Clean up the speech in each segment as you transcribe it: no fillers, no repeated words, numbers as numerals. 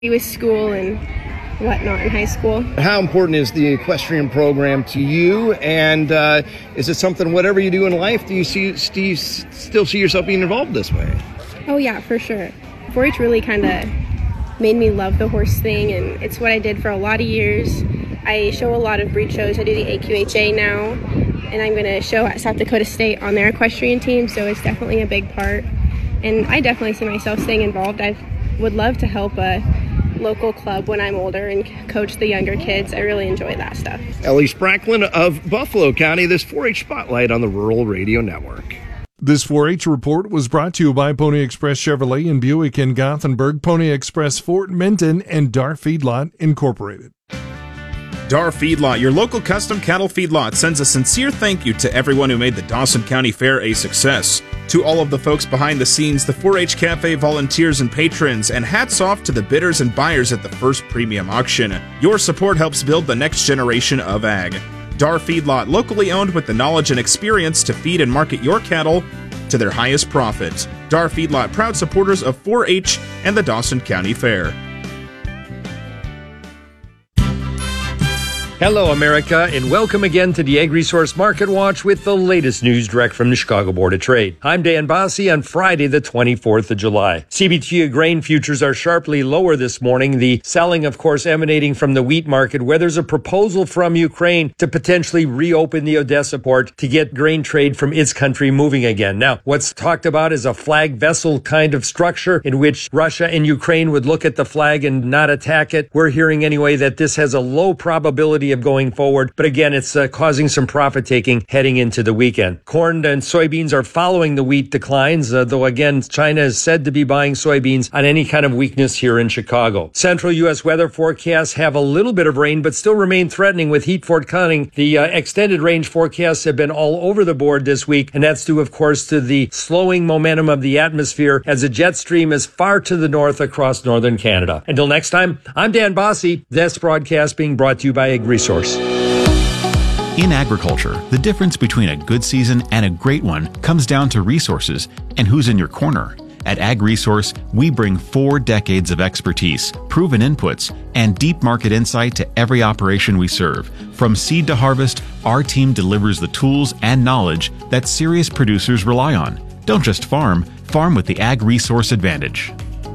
with school and whatnot in high school. How important is the equestrian program to you? And is it something, whatever you do in life, do you still see yourself being involved this way? Oh yeah, for sure. 4-H really kind of made me love the horse thing, and it's what I did for a lot of years. I show a lot of breed shows. I do the AQHA now, and I'm going to show at South Dakota State on their equestrian team, so it's definitely a big part. And I definitely see myself staying involved. I would love to help a local club when I'm older and coach the younger kids. I really enjoy that stuff. Ellie Spracklin of Buffalo County, this 4-H Spotlight on the Rural Radio Network. This 4-H report was brought to you by Pony Express Chevrolet in Buick and Gothenburg, Pony Express Fort Minton, and Dar Feedlot Incorporated. Dar Feedlot, your local custom cattle feedlot, sends a sincere thank you to everyone who made the Dawson County Fair a success. To all of the folks behind the scenes, the 4-H Cafe volunteers and patrons, and hats off to the bidders and buyers at the first premium auction. Your support helps build the next generation of ag. Dar Feedlot, locally owned with the knowledge and experience to feed and market your cattle to their highest profit. Dar Feedlot, proud supporters of 4-H and the Dawson County Fair. Hello, America, and welcome again to the Ag Resource Market Watch with the latest news direct from the Chicago Board of Trade. I'm Dan Bosse on Friday, the 24th of July. CBT grain futures are sharply lower this morning. The selling, of course, emanating from the wheat market, where there's a proposal from Ukraine to potentially reopen the Odessa port to get grain trade from its country moving again. Now, what's talked about is a flag vessel kind of structure in which Russia and Ukraine would look at the flag and not attack it. We're hearing anyway that this has a low probability of going forward, but again, it's causing some profit taking heading into the weekend. Corn and soybeans are following the wheat declines, though again, China is said to be buying soybeans on any kind of weakness here in Chicago. Central U.S. weather forecasts have a little bit of rain, but still remain threatening with heat forthcoming. The extended range forecasts have been all over the board this week, and that's due, of course, to the slowing momentum of the atmosphere as a jet stream is far to the north across northern Canada. Until next time, I'm Dan Bosse. This broadcast being brought to you by Ag Resource. In agriculture, the difference between a good season and a great one comes down to resources and who's in your corner. At Ag Resource, we bring 4 decades of expertise, proven inputs, and deep market insight to every operation we serve. From seed to harvest, our team delivers the tools and knowledge that serious producers rely on. Don't just farm, farm with the Ag Resource advantage.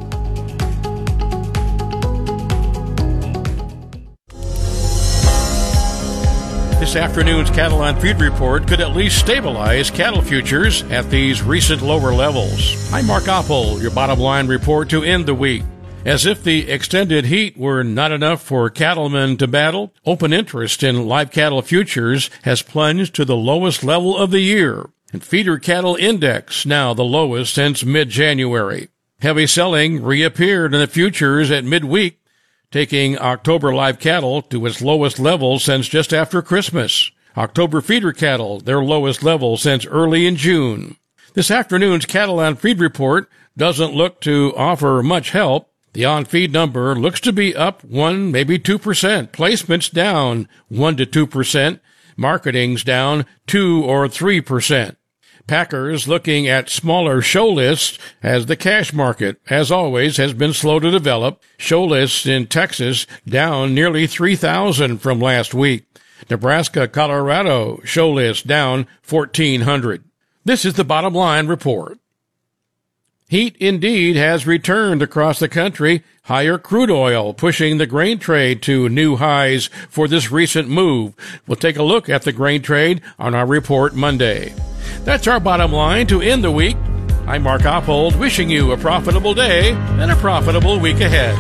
This afternoon's Cattle on Feed report could at least stabilize cattle futures at these recent lower levels. I'm Mark Oppold, your bottom line report to end the week. As if the extended heat were not enough for cattlemen to battle, open interest in live cattle futures has plunged to the lowest level of the year, and feeder cattle index now the lowest since mid-January. Heavy selling reappeared in the futures at midweek, taking October live cattle to its lowest level since just after Christmas. October feeder cattle, their lowest level since early in June. This afternoon's Cattle on Feed report doesn't look to offer much help. The on-feed number looks to be up 1, maybe 2%. Placements down 1 to 2%. Marketing's down 2 or 3%. Packers looking at smaller show lists as the cash market, as always, has been slow to develop. Show lists in Texas down nearly 3,000 from last week. Nebraska, Colorado show list down 1,400. This is the bottom line report. Heat indeed has returned across the country. Higher crude oil pushing the grain trade to new highs for this recent move. We'll take a look at the grain trade on our report Monday. That's our bottom line to end the week. I'm Mark Oppold, wishing you a profitable day and a profitable week ahead.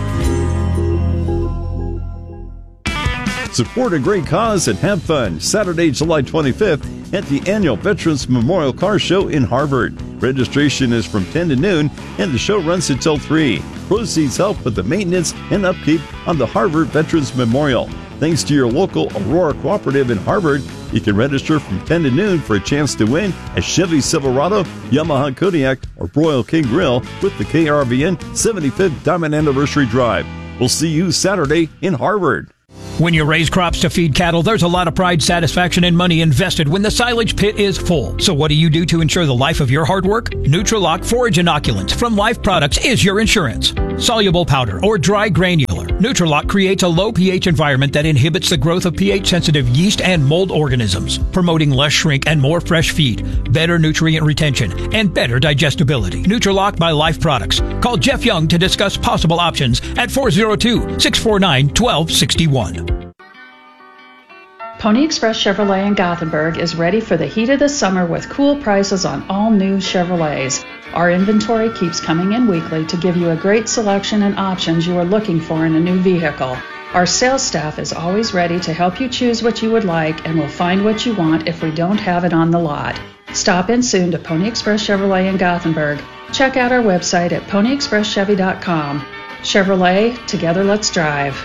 Support a great cause and have fun Saturday, July 25th at the annual Veterans Memorial Car Show in Harvard. Registration is from 10 to noon and the show runs until 3. Proceeds help with the maintenance and upkeep on the Harvard Veterans Memorial. Thanks to your local Aurora Cooperative in Harvard, you can register from 10 to noon for a chance to win a Chevy Silverado, Yamaha Kodiak, or Royal King Grill with the KRVN 75th Diamond Anniversary Drive. We'll see you Saturday in Harvard. When you raise crops to feed cattle, there's a lot of pride, satisfaction, and money invested when the silage pit is full. So what do you do to ensure the life of your hard work? Nutrilock Forage Inoculants from Life Products is your insurance. Soluble powder or dry granular, Nutrilock creates a low pH environment that inhibits the growth of pH-sensitive yeast and mold organisms, promoting less shrink and more fresh feed, better nutrient retention, and better digestibility. Nutrilock by Life Products. Call Jeff Young to discuss possible options at 402-649-1261. Pony Express Chevrolet in Gothenburg is ready for the heat of the summer with cool prices on all new Chevrolets. Our inventory keeps coming in weekly to give you a great selection and options you are looking for in a new vehicle. Our sales staff is always ready to help you choose what you would like and will find what you want if we don't have it on the lot. Stop in soon to Pony Express Chevrolet in Gothenburg. Check out our website at ponyexpresschevy.com. Chevrolet, together let's drive.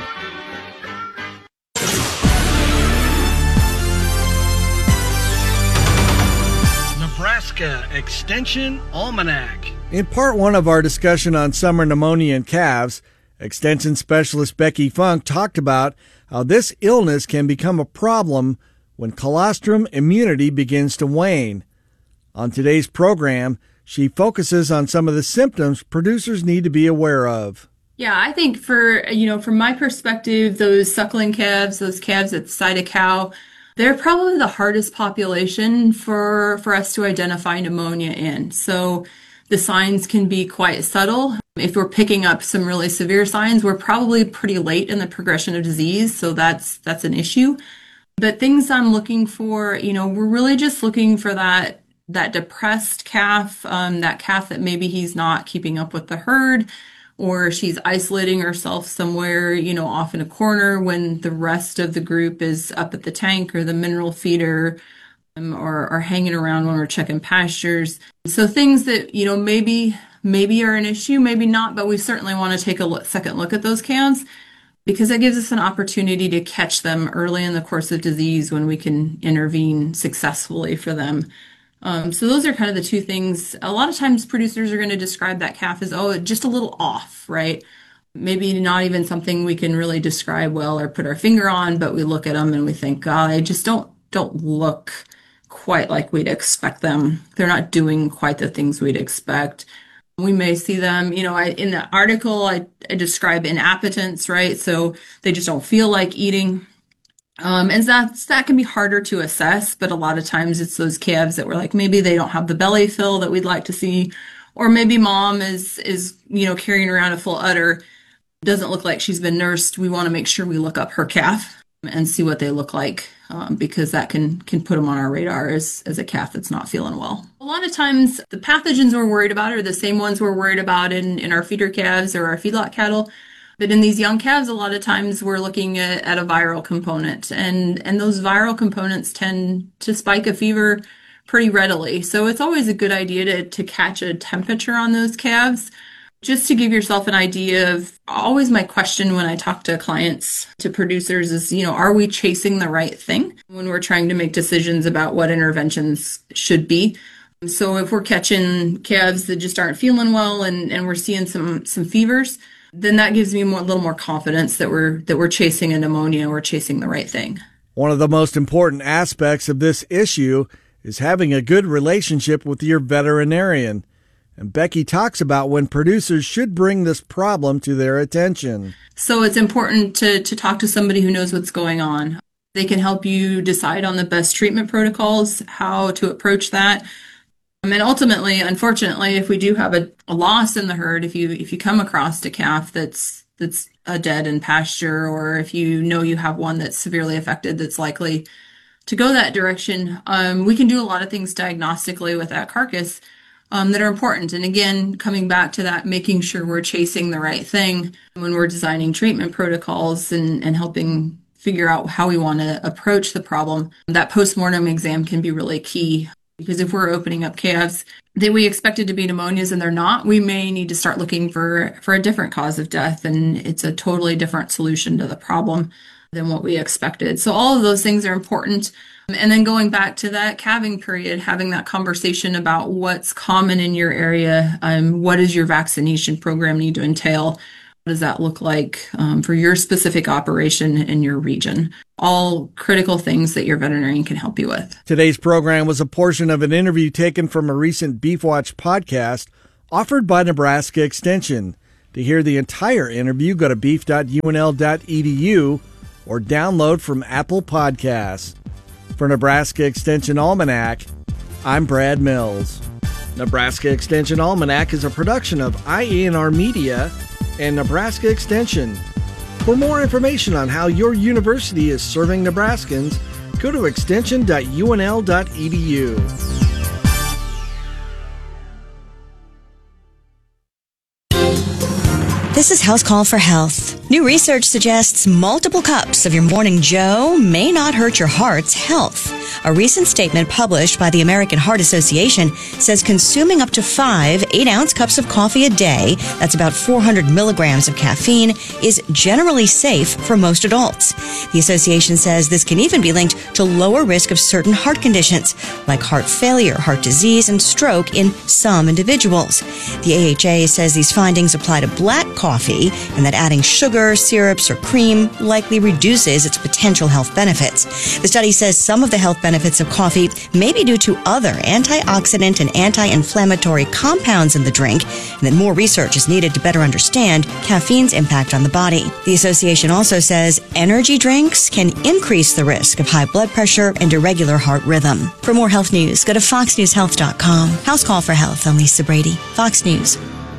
Nebraska Extension Almanac. In part one of our discussion on summer pneumonia in calves, Extension Specialist Becky Funk talked about how this illness can become a problem when colostrum immunity begins to wane. On today's program, she focuses on some of the symptoms producers need to be aware of. Yeah, I think from my perspective, those suckling calves, those calves at the side of cow, they're probably the hardest population for us to identify pneumonia in. So the signs can be quite subtle. If we're picking up some really severe signs, we're probably pretty late in the progression of disease, so that's an issue. But things I'm looking for, we're really just looking for that depressed calf, that calf that maybe he's not keeping up with the herd, or she's isolating herself somewhere, off in a corner when the rest of the group is up at the tank or the mineral feeder, or hanging around when we're checking pastures. So things that, maybe are an issue, maybe not, but we certainly want to take a second look at those calves because that gives us an opportunity to catch them early in the course of disease when we can intervene successfully for them. So those are kind of the two things. A lot of times producers are going to describe that calf as, just a little off, right? Maybe not even something we can really describe well or put our finger on, but we look at them and we think, they just don't look quite like we'd expect them. They're not doing quite the things we'd expect. We may see them, in the article, I describe inappetence, right? So they just don't feel like eating. And that can be harder to assess, but a lot of times it's those calves that we're like, maybe they don't have the belly fill that we'd like to see, or maybe mom is carrying around a full udder, doesn't look like she's been nursed. We want to make sure we look up her calf and see what they look like, because that can put them on our radar as a calf that's not feeling well. A lot of times the pathogens we're worried about are the same ones we're worried about in our feeder calves or our feedlot cattle. But in these young calves, a lot of times we're looking at a viral component, and those viral components tend to spike a fever pretty readily. So it's always a good idea to catch a temperature on those calves, just to give yourself an idea of, always my question when I talk to clients, to producers is, are we chasing the right thing when we're trying to make decisions about what interventions should be? So if we're catching calves that just aren't feeling well and we're seeing some fevers, then that gives me a little more confidence that we're chasing a pneumonia, we're chasing the right thing. One of the most important aspects of this issue is having a good relationship with your veterinarian. And Becky talks about when producers should bring this problem to their attention. So it's important to talk to somebody who knows what's going on. They can help you decide on the best treatment protocols, how to approach that. And ultimately, unfortunately, if we do have a loss in the herd, if you come across a calf that's dead in pasture, or if you have one that's severely affected that's likely to go that direction, we can do a lot of things diagnostically with that carcass that are important. And again, coming back to that, making sure we're chasing the right thing when we're designing treatment protocols and helping figure out how we want to approach the problem. That postmortem exam can be really key. Because if we're opening up calves that we expected to be pneumonias and they're not, we may need to start looking for a different cause of death. And it's a totally different solution to the problem than what we expected. So all of those things are important. And then going back to that calving period, having that conversation about what's common in your area, what does your vaccination program need to entail? What does that look like for your specific operation in your region? All critical things that your veterinarian can help you with. Today's program was a portion of an interview taken from a recent Beef Watch podcast offered by Nebraska Extension. To hear the entire interview, go to beef.unl.edu or download from Apple Podcasts. For Nebraska Extension Almanac, I'm Brad Mills. Nebraska Extension Almanac is a production of IANR Media and Nebraska Extension. For more information on how your university is serving Nebraskans, go to extension.unl.edu. This is House Call for Health. New research suggests multiple cups of your Morning Joe may not hurt your heart's health. A recent statement published by the American Heart Association says consuming up to 5 8-ounce cups of coffee a day, that's about 400 milligrams of caffeine, is generally safe for most adults. The association says this can even be linked to lower risk of certain heart conditions, like heart failure, heart disease, and stroke in some individuals. The AHA says these findings apply to black coffee and that adding sugar, syrups, or cream likely reduces its potential health benefits. The study says some of the health benefits of coffee may be due to other antioxidant and anti-inflammatory compounds in the drink, and that more research is needed to better understand caffeine's impact on the body. The association also says energy drinks can increase the risk of high blood pressure and irregular heart rhythm. For more health news, go to foxnewshealth.com. House Call for Health. I'm Lisa Brady, Fox News.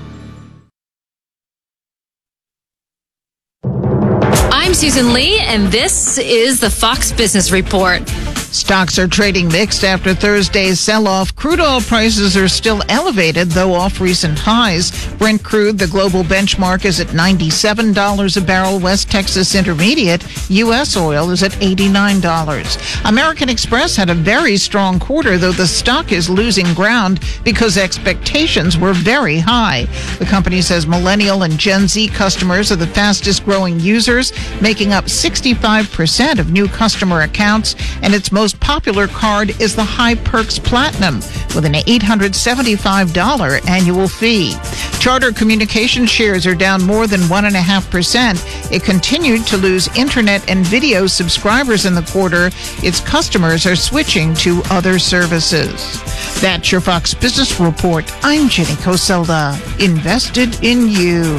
I'm Susan Lee, and this is the Fox Business Report. Stocks are trading mixed after Thursday's sell-off. Crude oil prices are still elevated, though off recent highs. Brent crude, the global benchmark, is at $97 a barrel. West Texas Intermediate, U.S. oil, is at $89. American Express had a very strong quarter, though the stock is losing ground because expectations were very high. The company says Millennial and Gen Z customers are the fastest growing users, making up 65% of new customer accounts, and its most popular card is the High Perks Platinum with an $875 annual fee. Charter Communications shares are down more than 1.5%. It continued to lose internet and video subscribers in the quarter. Its customers are switching to other services. That's your Fox Business Report. I'm Jenny Coselda. Invested in you.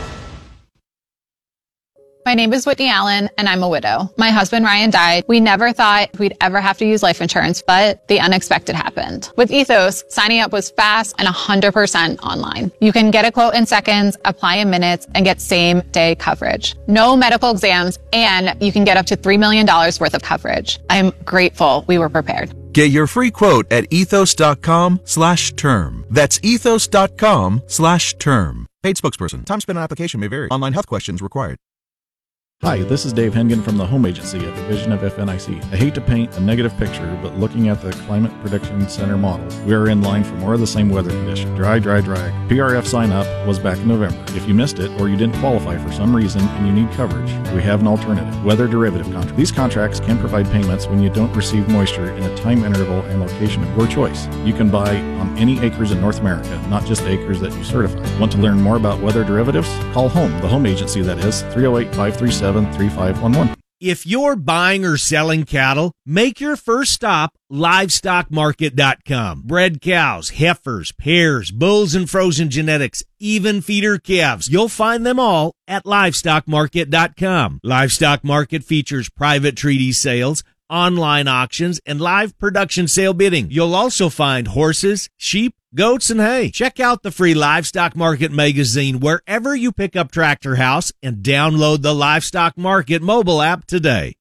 My name is Whitney Allen, and I'm a widow. My husband, Ryan, died. We never thought we'd ever have to use life insurance, but the unexpected happened. With Ethos, signing up was fast and 100% online. You can get a quote in seconds, apply in minutes, and get same-day coverage. No medical exams, and you can get up to $3 million worth of coverage. I'm grateful we were prepared. Get your free quote at ethos.com/term. That's ethos.com/term. Paid spokesperson. Time spent on application may vary. Online health questions required. Hi, this is Dave Hengen from the Home Agency at Division of FNIC. I hate to paint a negative picture, but looking at the Climate Prediction Center models, we are in line for more of the same weather condition. Dry, dry, dry. PRF sign up was back in November. If you missed it or you didn't qualify for some reason and you need coverage, we have an alternative. Weather derivative contract. These contracts can provide payments when you don't receive moisture in a time interval and location of your choice. You can buy on any acres in North America, not just acres that you certify. Want to learn more about weather derivatives? Call HOME, the Home Agency that is, 308-537-3511. If you're buying or selling cattle, make your first stop livestockmarket.com. Bred cows, heifers, pairs, bulls and frozen genetics, even feeder calves. You'll find them all at livestockmarket.com. Livestock Market features private treaty sales, online auctions, and live production sale bidding. You'll also find horses, sheep, goats, and hay. Check out the free Livestock Market magazine wherever you pick up Tractor House and download the Livestock Market mobile app today.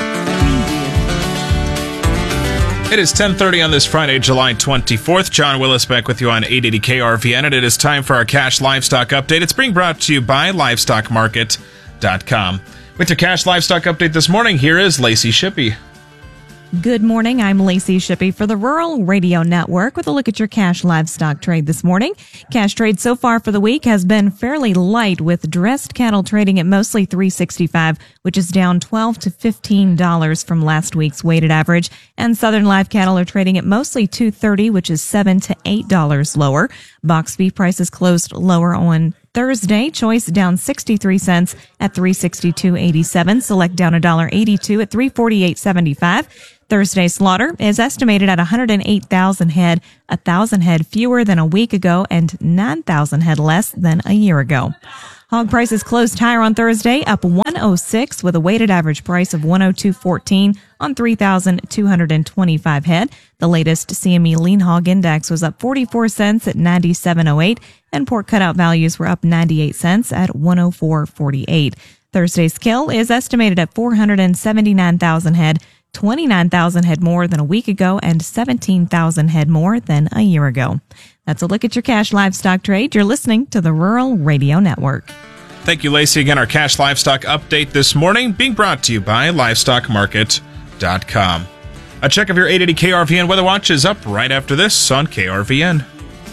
It is 10:30 on this Friday, July 24th. John Willis back with you on 880 KRVN, and it is time for our Cash Livestock Update. It's being brought to you by LivestockMarket.com. With your Cash Livestock Update this morning, here is Lacey Shippey. Good morning. I'm Lacey Shippey for the Rural Radio Network with a look at your cash livestock trade this morning. Cash trade so far for the week has been fairly light, with dressed cattle trading at mostly $365, which is down $12 to $15 from last week's weighted average. And southern live cattle are trading at mostly $230, which is $7 to $8 lower. Box beef prices closed lower on Thursday, choice down 63 cents at $362.87. Select down $1.82 at $348.75. Thursday slaughter is estimated at 108,000 head, 1,000 head fewer than a week ago and 9,000 head less than a year ago. Hog prices closed higher on Thursday, up 106 with a weighted average price of 102.14 on 3,225 head. The latest CME lean hog index was up 44 cents at 97.08, and pork cutout values were up 98 cents at 104.48. Thursday's kill is estimated at 479,000 head, 29,000 head more than a week ago and 17,000 head more than a year ago. That's a look at your cash livestock trade. You're listening to the Rural Radio Network. Thank you, Lacey. Again, our cash livestock update this morning being brought to you by LivestockMarket.com. A check of your 880 KRVN Weather Watch is up right after this on KRVN.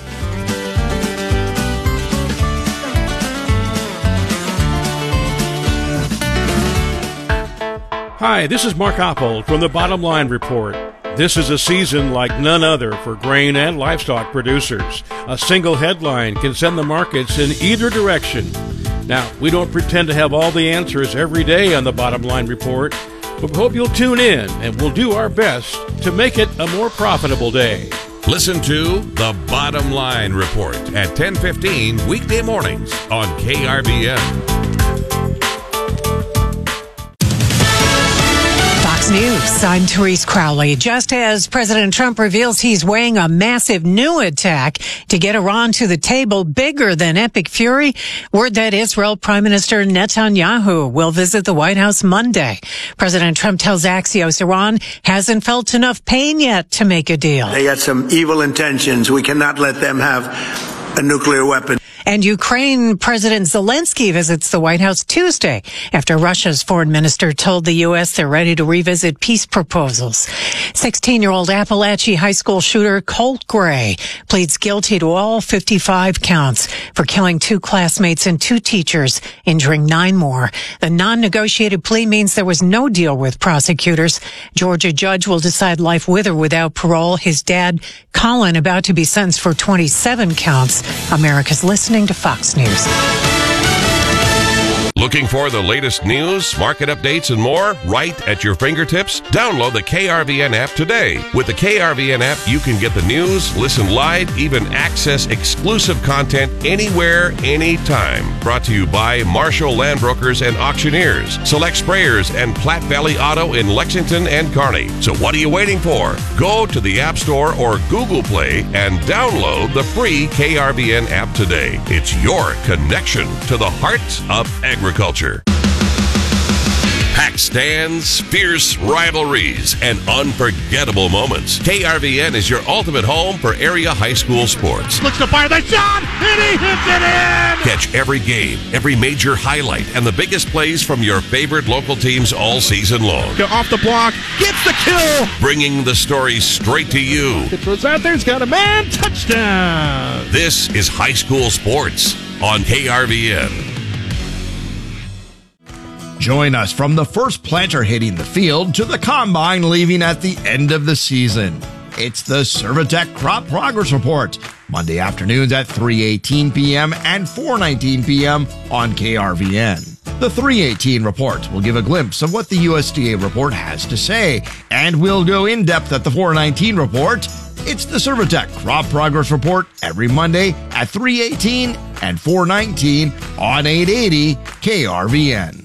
Hi, this is Mark Oppold from the Bottom Line Report. This is a season like none other for grain and livestock producers. A single headline can send the markets in either direction. Now, we don't pretend to have all the answers every day on the Bottom Line Report, but we hope you'll tune in and we'll do our best to make it a more profitable day. Listen to The Bottom Line Report at 10:15 weekday mornings on KRVN. News. I'm Therese Crowley. Just as President Trump reveals he's weighing a massive new attack to get Iran to the table bigger than Epic Fury, word that Israel Prime Minister Netanyahu will visit the White House Monday. President Trump tells Axios Iran hasn't felt enough pain yet to make a deal. They got some evil intentions. We cannot let them have a nuclear weapon. And Ukraine President Zelensky visits the White House Tuesday after Russia's foreign minister told the U.S. they're ready to revisit peace proposals. 16-year-old Appalachia high school shooter Colt Gray pleads guilty to all 55 counts for killing 2 classmates and 2 teachers, injuring 9 more. The non-negotiated plea means there was no deal with prosecutors. Georgia judge will decide life with or without parole. His dad, Colin, about to be sentenced for 27 counts. America's listening to Fox News. Looking for the latest news, market updates, and more right at your fingertips? Download the KRVN app today. With the KRVN app, you can get the news, listen live, even access exclusive content anywhere, anytime. Brought to you by Marshall Land Brokers and Auctioneers, Select Sprayers, and Platte Valley Auto in Lexington and Kearney. So what are you waiting for? Go to the App Store or Google Play and download the free KRVN app today. It's your connection to the heart of agriculture. Packed stands, fierce rivalries, and unforgettable moments. KRVN is your ultimate home for area high school sports. Looks to fire the shot, and he hits it in! Catch every game, every major highlight, and the biggest plays from your favorite local teams all season long. Go off the block, gets the kill! Bringing the story straight to you. It throws out there, it's got a man, touchdown! This is high school sports on KRVN. Join us from the first planter hitting the field to the combine leaving at the end of the season. It's the Servitec Crop Progress Report, Monday afternoons at 3:18 p.m. and 4:19 p.m. on KRVN. The 3:18 report will give a glimpse of what the USDA report has to say, and we'll go in depth at the 4:19 report. It's the Servitec Crop Progress Report every Monday at 3:18 and 4:19 on 880 KRVN.